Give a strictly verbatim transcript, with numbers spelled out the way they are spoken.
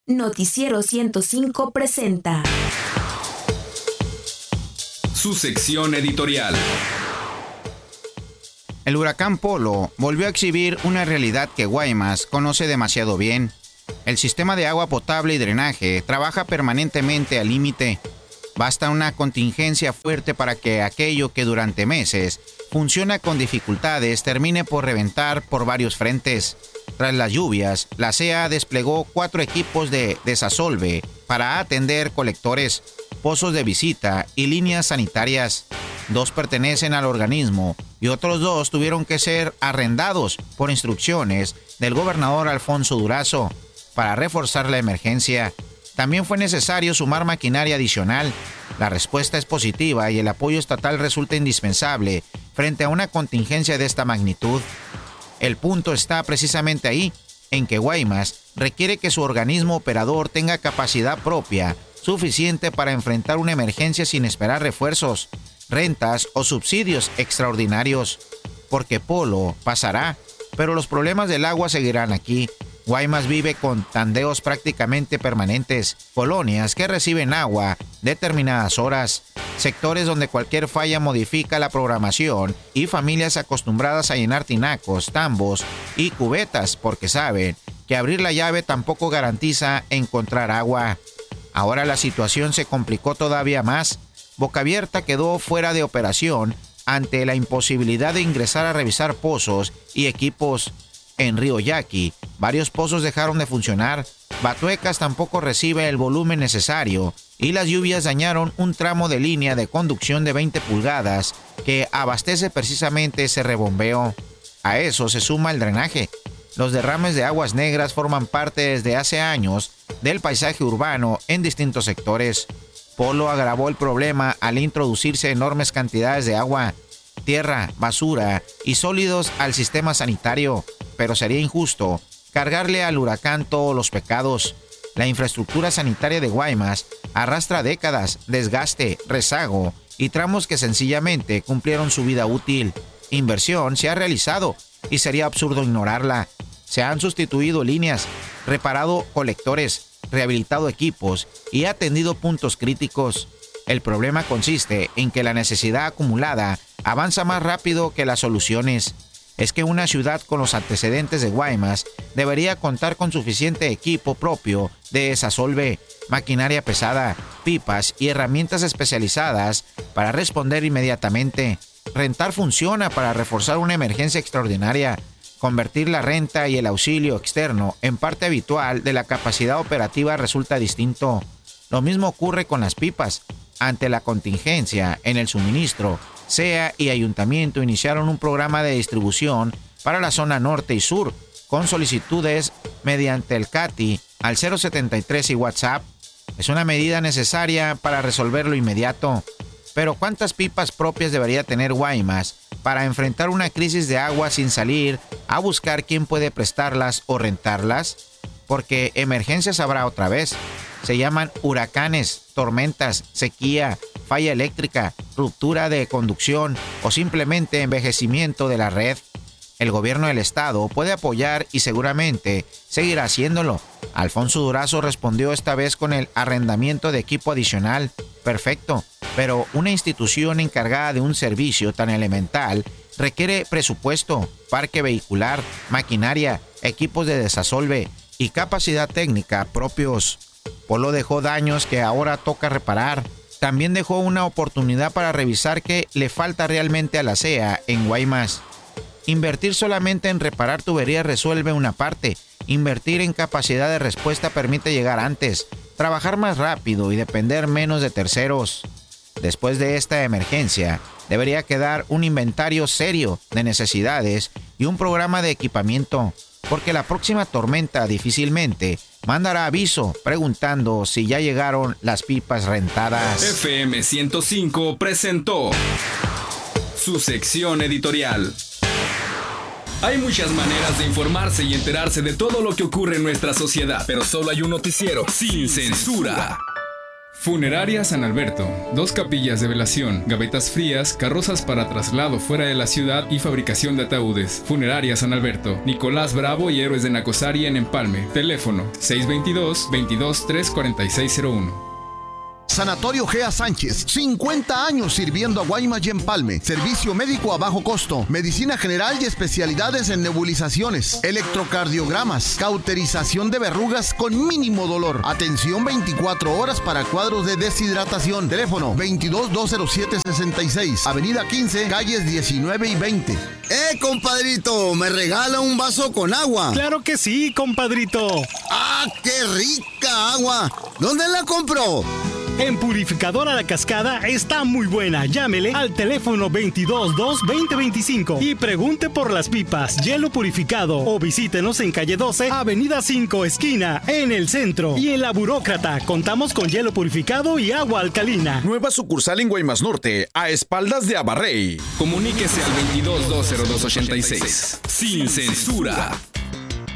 Noticiero ciento cinco presenta su sección editorial. El huracán Polo volvió a exhibir una realidad que Guaymas conoce demasiado bien. El sistema de agua potable y drenaje trabaja permanentemente al límite. Basta una contingencia fuerte para que aquello que durante meses funciona con dificultades termine por reventar por varios frentes. Tras las lluvias, la C E A desplegó cuatro equipos de desasolve para atender colectores, pozos de visita y líneas sanitarias. Dos pertenecen al organismo y otros dos tuvieron que ser arrendados por instrucciones del gobernador Alfonso Durazo para reforzar la emergencia. También fue necesario sumar maquinaria adicional. La respuesta es positiva y el apoyo estatal resulta indispensable frente a una contingencia de esta magnitud. El punto está precisamente ahí, en que Guaymas requiere que su organismo operador tenga capacidad propia suficiente para enfrentar una emergencia sin esperar refuerzos, rentas o subsidios extraordinarios. Porque Polo pasará, pero los problemas del agua seguirán aquí. Guaymas vive con tandeos prácticamente permanentes, colonias que reciben agua determinadas horas, sectores donde cualquier falla modifica la programación y familias acostumbradas a llenar tinacos, tambos y cubetas porque saben que abrir la llave tampoco garantiza encontrar agua. Ahora la situación se complicó todavía más. Boca Abierta quedó fuera de operación ante la imposibilidad de ingresar a revisar pozos y equipos. En Río Yaqui, varios pozos dejaron de funcionar, Batuecas tampoco recibe el volumen necesario y las lluvias dañaron un tramo de línea de conducción de veinte pulgadas que abastece precisamente ese rebombeo. A eso se suma el drenaje. Los derrames de aguas negras forman parte desde hace años del paisaje urbano en distintos sectores. Polo agravó el problema al introducirse enormes cantidades de agua, tierra, basura y sólidos al sistema sanitario, pero sería injusto cargarle al huracán todos los pecados. La infraestructura sanitaria de Guaymas arrastra décadas, desgaste, rezago y tramos que sencillamente cumplieron su vida útil. Inversión se ha realizado y sería absurdo ignorarla. Se han sustituido líneas, reparado colectores, rehabilitado equipos y atendido puntos críticos. El problema consiste en que la necesidad acumulada avanza más rápido que las soluciones. Es que una ciudad con los antecedentes de Guaymas debería contar con suficiente equipo propio de desasolve, maquinaria pesada, pipas y herramientas especializadas para responder inmediatamente. Rentar funciona para reforzar una emergencia extraordinaria. Convertir la renta y el auxilio externo en parte habitual de la capacidad operativa resulta distinto. Lo mismo ocurre con las pipas. Ante la contingencia en el suministro, C E A y Ayuntamiento iniciaron un programa de distribución para la zona norte y sur, con solicitudes mediante el C A T I al cero setenta y tres y WhatsApp. Es una medida necesaria para resolverlo inmediato. Pero ¿cuántas pipas propias debería tener Guaymas para enfrentar una crisis de agua sin salir a buscar quién puede prestarlas o rentarlas? Porque emergencias habrá otra vez. Se llaman huracanes, tormentas, sequía, falla eléctrica, ruptura de conducción o simplemente envejecimiento de la red. El gobierno del estado puede apoyar y seguramente seguirá haciéndolo. Alfonso Durazo respondió esta vez con el arrendamiento de equipo adicional. Perfecto, pero una institución encargada de un servicio tan elemental requiere presupuesto, parque vehicular, maquinaria, equipos de desasolve y capacidad técnica propios. Polo dejó daños que ahora toca reparar. También dejó una oportunidad para revisar qué le falta realmente a la C E A en Guaymas. Invertir solamente en reparar tuberías resuelve una parte. Invertir en capacidad de respuesta permite llegar antes, trabajar más rápido y depender menos de terceros. Después de esta emergencia, debería quedar un inventario serio de necesidades y un programa de equipamiento, porque la próxima tormenta difícilmente mandará aviso preguntando si ya llegaron las pipas rentadas. F M ciento cinco presentó su sección editorial. Hay muchas maneras de informarse y enterarse de todo lo que ocurre en nuestra sociedad, pero solo hay un noticiero sin censura. Funeraria San Alberto. Dos capillas de velación, gavetas frías, carrozas para traslado fuera de la ciudad y fabricación de ataúdes. Funeraria San Alberto. Nicolás Bravo y Héroes de Nacosari en Empalme. Teléfono seis dos dos, veintidós, tres cuarenta y seis cero uno. Sanatorio Gea Sánchez, cincuenta años sirviendo a Guaymas y Empalme. Servicio médico a bajo costo, medicina general y especialidades en nebulizaciones, electrocardiogramas, cauterización de verrugas con mínimo dolor. Atención veinticuatro horas para cuadros de deshidratación. Teléfono veintidós, doscientos siete, sesenta y seis. Avenida quince, calles diecinueve y veinte. ¡Eh, compadrito! ¿Me regala un vaso con agua? ¡Claro que sí, compadrito! ¡Ah, qué rica agua! ¿Dónde la compró? En Purificadora La Cascada está muy buena. Llámele al teléfono veintidós, dos, veinte, veinticinco y pregunte por las pipas, hielo purificado, o visítenos en calle doce, avenida cinco, esquina, en el centro. Y en La Burócrata contamos con hielo purificado y agua alcalina. Nueva sucursal en Guaymas Norte, a espaldas de Abarrey. Comuníquese al veintidós, dos cero dos, ochenta y seis. Sin censura.